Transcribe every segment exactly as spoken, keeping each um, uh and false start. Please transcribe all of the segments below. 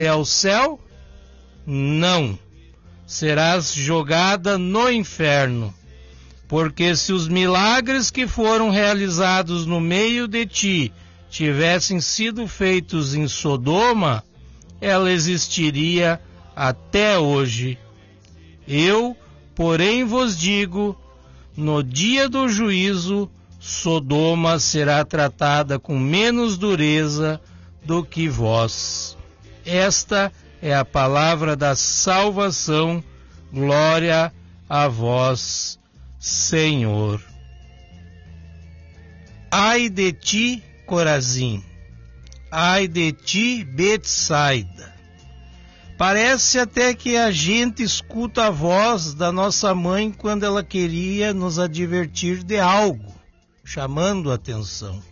ao céu? Não. Serás jogada no inferno. Porque se os milagres que foram realizados no meio de ti tivessem sido feitos em Sodoma, ela existiria até hoje. Eu, porém, vos digo, no dia do juízo, Sodoma será tratada com menos dureza do que vós. Esta é a palavra da salvação. Glória a vós, Senhor. Ai de ti, Corazim! Ai de ti, Betsaida! Parece até que a gente escuta a voz da nossa mãe quando ela queria nos advertir de algo, chamando a atenção.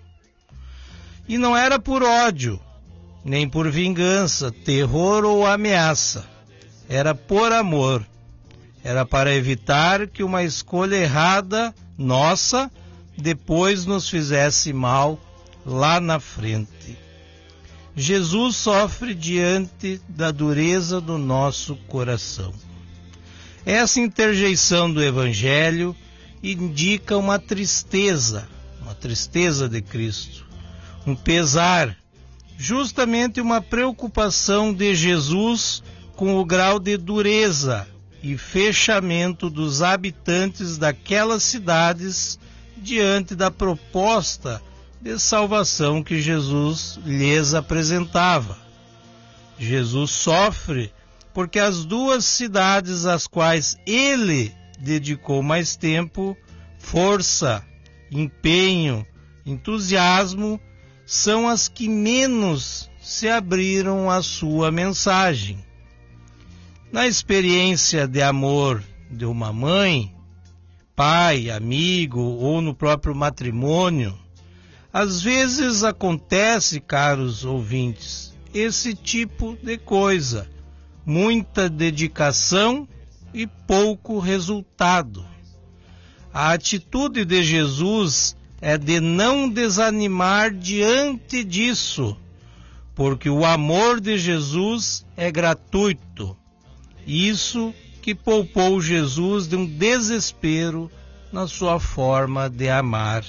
E não era por ódio, nem por vingança, terror ou ameaça. Era por amor. Era para evitar que uma escolha errada nossa depois nos fizesse mal lá na frente. Jesus sofre diante da dureza do nosso coração. Essa interjeição do Evangelho indica uma tristeza, uma tristeza de Cristo, um pesar, justamente uma preocupação de Jesus com o grau de dureza e fechamento dos habitantes daquelas cidades diante da proposta de salvação que Jesus lhes apresentava. Jesus sofre porque as duas cidades às quais ele dedicou mais tempo, força, empenho, entusiasmo, são as que menos se abriram à sua mensagem. Na experiência de amor de uma mãe, pai, amigo ou no próprio matrimônio, às vezes acontece, caros ouvintes, esse tipo de coisa, muita dedicação e pouco resultado. A atitude de Jesus é de não desanimar diante disso, porque o amor de Jesus é gratuito. Isso que poupou Jesus de um desespero na sua forma de amar.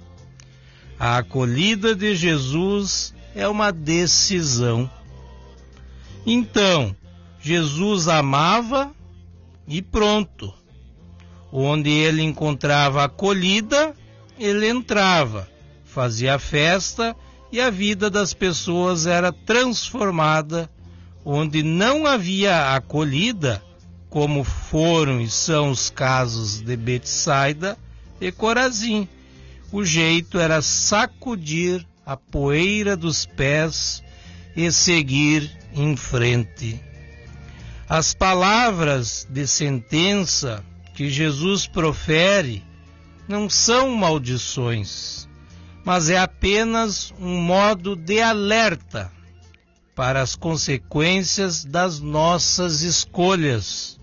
A acolhida de Jesus é uma decisão. Então, Jesus amava e pronto. Onde ele encontrava acolhida, ele entrava, fazia festa e a vida das pessoas era transformada. Onde não havia acolhida, como foram e são os casos de Betsaida e Corazim, o jeito era sacudir a poeira dos pés e seguir em frente. As palavras de sentença que Jesus profere não são maldições, mas é apenas um modo de alerta para as consequências das nossas escolhas.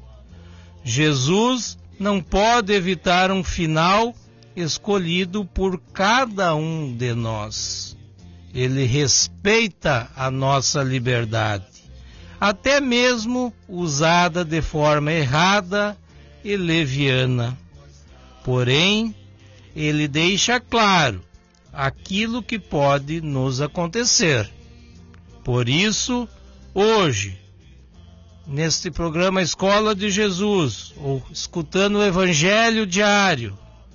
Jesus não pode evitar um final escolhido por cada um de nós. Ele respeita a nossa liberdade, até mesmo usada de forma errada e leviana. Porém, ele deixa claro aquilo que pode nos acontecer. Por isso, hoje, neste programa Escola de Jesus, ou escutando o Evangelho diário,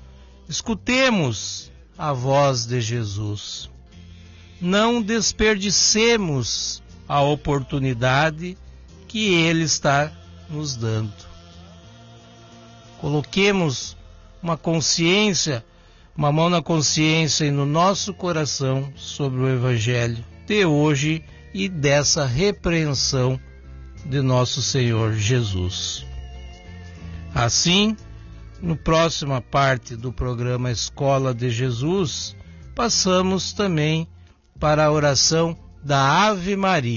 escutemos a voz de Jesus. Não desperdicemos a oportunidade que Ele está nos dando. Coloquemos uma consciência, uma mão na consciência e no nosso coração sobre o Evangelho de hoje e dessa repreensão de nosso Senhor Jesus. Assim, no próxima parte do programa Escola de Jesus, passamos também para a oração da Ave Maria.